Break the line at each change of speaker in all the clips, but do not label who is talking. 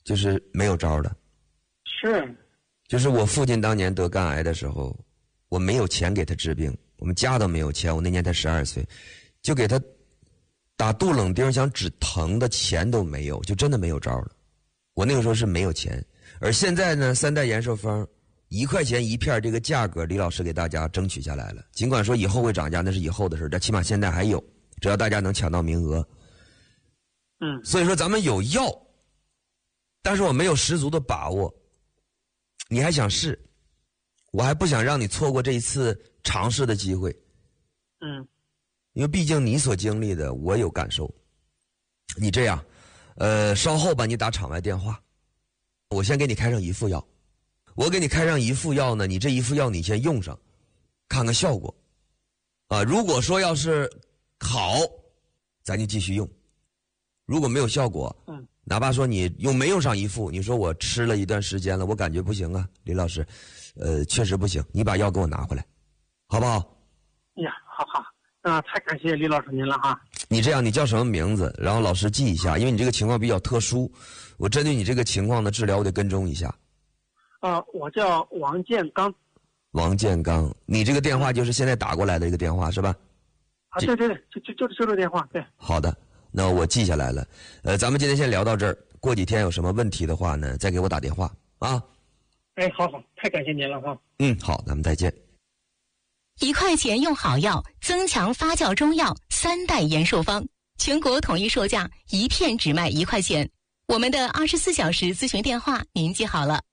就是没有招的。
是。
就是我父亲当年得肝癌的时候，我没有钱给他治病，我们家都没有钱，我那年才12岁，就给他打杜冷丁想止疼的钱都没有，就真的没有招了。我那个时候是没有钱，而现在呢，3代延寿方1块钱一片这个价格，李老师给大家争取下来了。尽管说以后会涨价，那是以后的事，但起码现在还有，只要大家能抢到名额。所以说咱们有药，但是我没有十足的把握。你还想试，我还不想让你错过这一次尝试的机会。因为毕竟你所经历的我有感受。你这样稍后吧，你打场外电话，我先给你开上一副药。我给你开上一副药呢，你这一副药你先用上，看看效果啊。如果说要是好，咱就继续用；如果没有效果，哪怕说你没用上一副，你说我吃了一段时间了，我感觉不行啊，李老师，确实不行，你把药给我拿回来，好不好？
呀，好，太感谢李老师您了哈。
你这样，你叫什么名字？然后老师记一下，因为你这个情况比较特殊，我针对你这个情况的治疗，我得跟踪一下。
我叫王建刚。
王建刚，你这个电话就是现在打过来的一个电话是吧？
对，就这个电话，对。
好的，那我记下来了。咱们今天先聊到这儿，过几天有什么问题的话呢，再给我打电话啊。
好，太感谢您了哈。
好，咱们再见。
1块钱用好药，增强发酵中药3代延寿方，全国统一售价1片只卖1块钱。我们的24小时咨询电话您记好了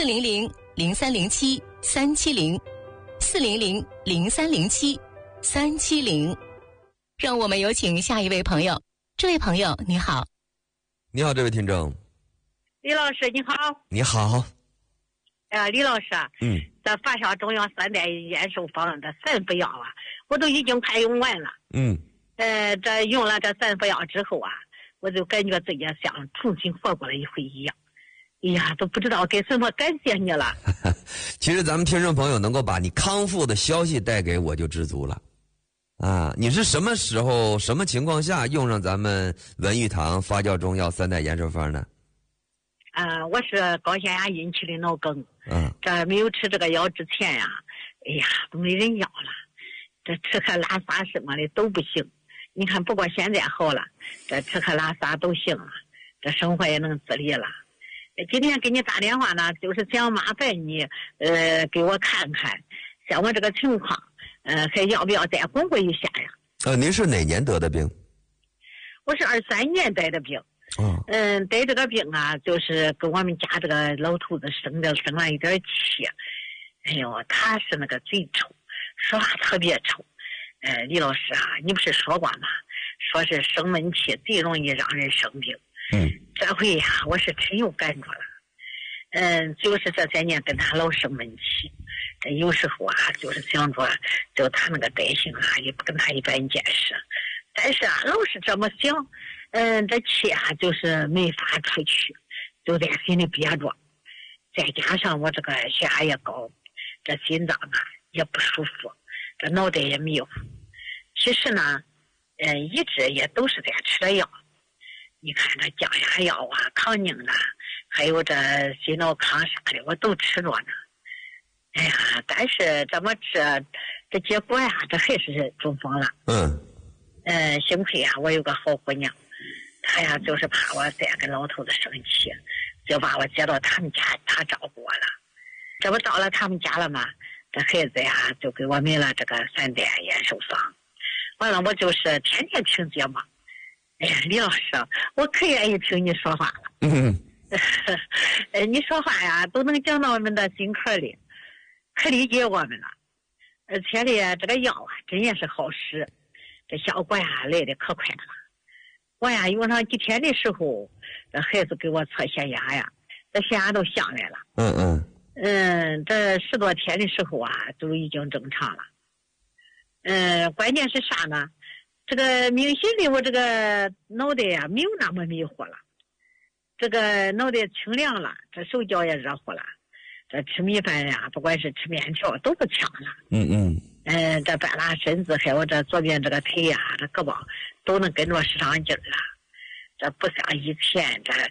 ：400-0307-370，400-0307-370。让我们有请下一位朋友。这位朋友你好。
你好，这位听众。
李老师你好。
你好。
李老师啊，这发酵中药3代延寿方的3副药啊，我都已经快用完了。这用了这3副药之后啊，我就感觉自己像重新活过了一回一样。哎呀，都不知道该怎么感谢你了。
其实咱们听众朋友能够把你康复的消息带给我就知足了。你是什么时候、什么情况下用上咱们文玉堂发酵中药3代延寿方呢？
我是高血压引起的脑梗。这没有吃这个药之前呀，哎呀，都没人要了。这吃喝拉撒什么的都不行。你看，不过现在好了，这吃喝拉撒都行了，这生活也能自理了。今天给你打电话呢，就是想麻烦你，给我看看，像我这个情况，还要不要再巩固一下呀？
您是哪年得的病？
我是23年得的病。得这个病啊，就是跟我们家这个老头子生了一点气。哎呦，他是那个嘴臭，说话特别臭。李老师啊，你不是说过吗？说是生闷气最容易让人生病。这回呀，我是真有感觉了。就是这3年跟他老生闷气，有时候啊，就是想着就他那个德行啊，也不跟他一般见识。但是啊，老是这么想，这气啊就是没发出去，就在心里憋着。再加上我这个血压也高，这心脏啊也不舒服，这脑袋也迷糊。其实呢，一直也都是在吃的药。你看这降压药啊、抗凝的，还有这心脑康啥的，我都吃着呢。哎呀，但是这么吃，这结果呀，这还是中风了。幸亏呀，我有个好姑娘，她呀就是怕我再跟老头子生气，就把我接到他们家，她照顾我了。这不到了他们家了吗？这孩子呀就给我买了这个3代延寿方。完了，我就是天天听节目。哎呀，李老师，我可愿意听你说话了。你说话呀，都能讲到我们的心坎里，可理解我们了。而且呢，这个药啊，真也是好使，这效果呀来的可快了。我呀用上几天的时候，这孩子给我测血压呀，这血压都下来了。这10多天的时候啊，都已经正常了。关键是啥呢？这个明显的我这个脑袋呀没有那么迷糊了，这个脑袋清凉了，这手脚也热乎了，这吃米饭呀，不管是吃面条都不呛了。这半拉身子还有这左边这个腿呀、这胳膊都能跟着使上劲儿了。这不像以前这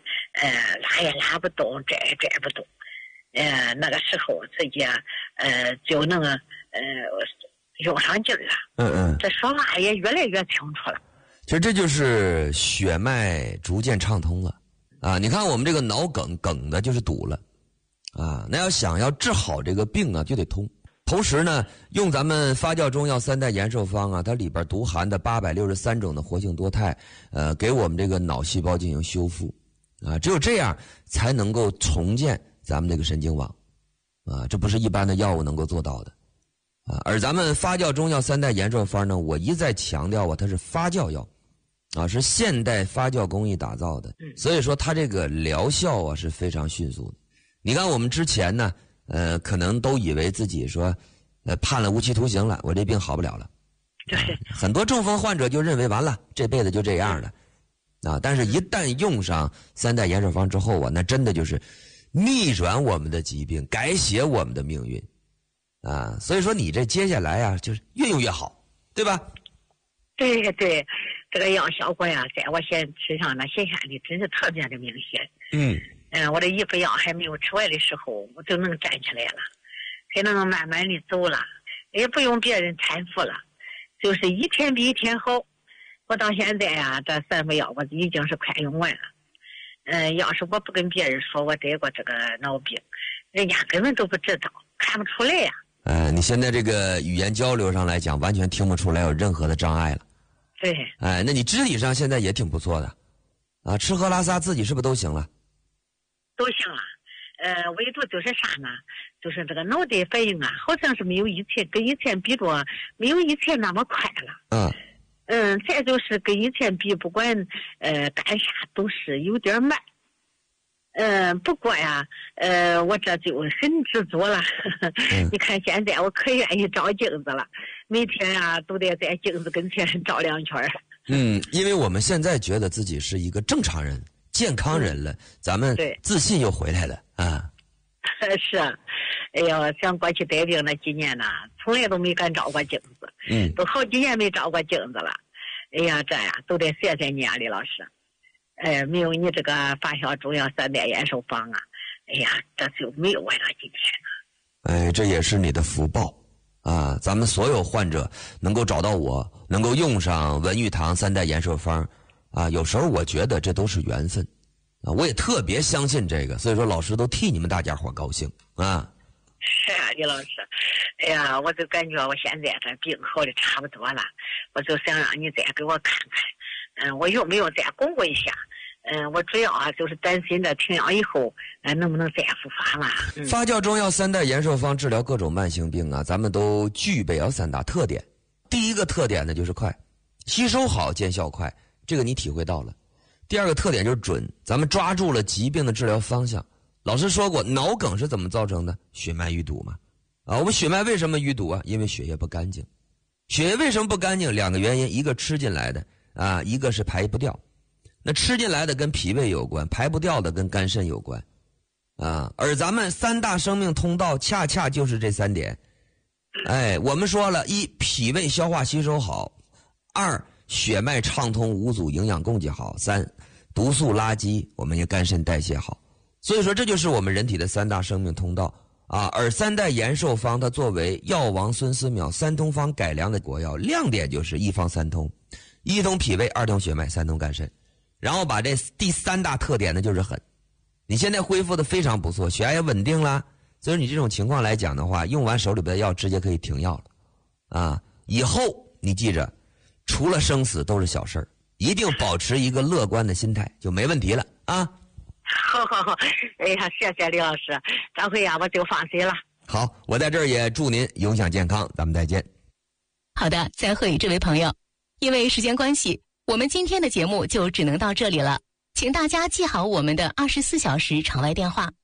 拉也拉不动，拽也拽不动。那个时候自己就能用上劲了。这说话也越来越清楚了。
其实这就是血脉逐渐畅通了啊！你看我们这个脑梗的就是堵了啊，那想要治好这个病啊，就得通。同时呢，用咱们发酵中药3代延寿方啊，它里边独含的863种的活性多肽，给我们这个脑细胞进行修复啊，只有这样才能够重建咱们这个神经网啊，这不是一般的药物能够做到的啊。而咱们发酵中药3代延寿方呢，我一再强调啊，它是发酵药啊，是现代发酵工艺打造的，所以说它这个疗效啊是非常迅速的。你看我们之前呢。可能都以为自己说，判了无期徒刑了，我这病好不了了。
对，
很多中风患者就认为完了，这辈子就这样了，啊！但是一旦用上3代延寿方之后啊，那真的就是逆转我们的疾病，改写我们的命运，啊！所以说你这接下来啊，就是越用越好，对吧？
对，这个药效果呀，在我身上呢显现的真是特别的明显。我的一副药还没有吃完的时候，我就能站起来了，还能慢慢的走了，也不用别人搀扶了，就是一天比一天好。我到现在呀，这3副药我已经是快用完了。要是我不跟别人说我得过这个脑病，人家根本都不知道，看不出来呀。
你现在这个语言交流上来讲，完全听不出来有任何的障碍了。
对。
那你肢体上现在也挺不错的，啊，吃喝拉撒自己是不是都行了？
都行了，唯独就是啥呢？就是这个脑袋反应啊，好像是没有以前跟以前比着，没有以前那么快了。再就是跟以前比，不管干啥都是有点慢。不过呀，我这就很知足了。你看现在我可愿意照镜子了，每天呀都得在镜子跟前照2圈。
因为我们现在觉得自己是一个正常人。健康人了，咱们自信又回来了啊！
是，哎呦，像过去得病那几年呢，从来都没敢照过镜子，都好几年没照过镜子了。哎呀，这呀都得谢谢你啊，李老师。没有你这个发酵中药3代延寿方啊，哎呀，这就没有我了今天了。
这也是你的福报啊！咱们所有患者能够找到我，能够用上文玉堂3代延寿方。啊，有时候我觉得这都是缘分，啊，我也特别相信这个，所以说老师都替你们大家伙高兴啊。
是啊，李老师，哎呀，我就感觉我现在这病好的差不多了，我就想让你再给我看看，我有没有再巩固一下？我主要啊就是担心这停药以后，能不能再复发了？
发酵中药3代延寿方治疗各种慢性病啊，咱们都具备了3大特点。第一个特点呢就是快，吸收好，见效快。这个你体会到了。第二个特点就是准，咱们抓住了疾病的治疗方向。老师说过，脑梗是怎么造成的？血脉淤堵嘛。啊，我们血脉为什么淤堵啊？因为血液不干净。血液为什么不干净？2个原因，一个吃进来的啊，一个是排不掉。那吃进来的跟脾胃有关，排不掉的跟肝肾有关。啊，而咱们3大生命通道恰恰就是这3点。我们说了，1脾胃消化吸收好，2血脉畅通无阻，营养供给好；3毒素垃圾，我们也肝肾代谢好。所以说，这就是我们人体的3大生命通道啊。而3代延寿方，它作为药王孙思邈3通方改良的国药，亮点就是1方3通：1通脾胃，2通血脉，3通肝肾。然后把这第3大特点呢，就是狠。你现在恢复的非常不错，血压也稳定了。所以你这种情况来讲的话，用完手里边的药，直接可以停药了啊。以后你记着。除了生死都是小事儿，一定保持一个乐观的心态，就没问题了啊！
好，哎呀，谢谢李老师，这回呀我就放心了。
好，我在这儿也祝您永享健康，咱们再见。
好的，再会，这位朋友。因为时间关系，我们今天的节目就只能到这里了，请大家记好我们的24小时场外电话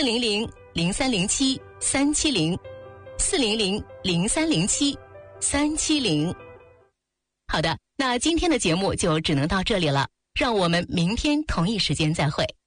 ：400-0307-370，400-0307-370。好的，那今天的节目就只能到这里了，让我们明天同一时间再会。